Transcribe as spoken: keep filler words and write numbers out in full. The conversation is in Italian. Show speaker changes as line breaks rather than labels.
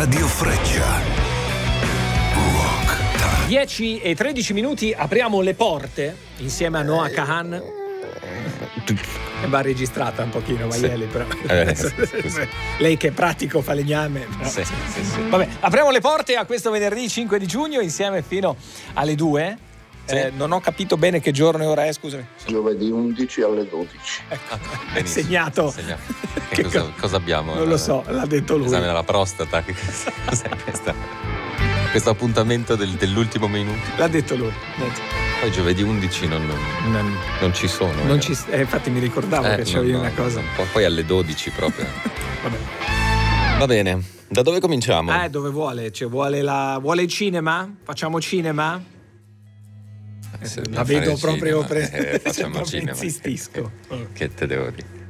Radio Freccia. Rock Time.
dieci e tredici minuti, apriamo le porte insieme a Noah Kahan. E va registrata un pochino, Maielli, però.
Eh,
Lei che è pratico falegname. No?
Sì, sì, sì.
Vabbè, apriamo le porte a questo venerdì cinque di giugno insieme fino alle due.
Sì.
Eh, non ho capito bene che giorno e ora è, scusami.
Giovedì undici alle dodici.
Ecco, è
Benissimo.
segnato.
Segnato.
Che
Che cosa,
co-
cosa abbiamo?
Non lo so, l'ha detto lui.
Esame alla prostata. Che cos'è questa? Questo appuntamento del- dell'ultimo minuto.
L'ha detto lui.
Poi giovedì undici non, non,
Non,
non ci sono.
non
eh.
ci, eh, infatti mi ricordavo
Eh,
che c'avevi
no, no,
una cosa.
un po', poi alle dodici proprio.
Vabbè.
Va bene, da dove cominciamo?
Eh, dove vuole? Cioè, vuole, la, vuole il cinema? Facciamo cinema?
Se
La
dobbiamo
vedo
fare
proprio
cinema,
pre-
eh, facciamo
proprio
cinema.
insistisco.
Che te devo dire?